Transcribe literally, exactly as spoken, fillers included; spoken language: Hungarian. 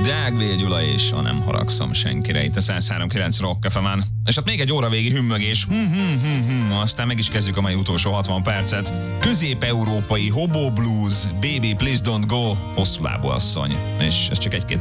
Deák Gyula és a Nem haragszom senkire itt a száz három kilenc Rock ef em-en. És hát még egy óra végi hümmögés, hm, hm, hm, hm. Aztán meg is kezdjük a mai utolsó hatvan percet. Közép-európai hobo blues, Baby Please Don't Go, hosszú lábú asszony. És ez csak egy-két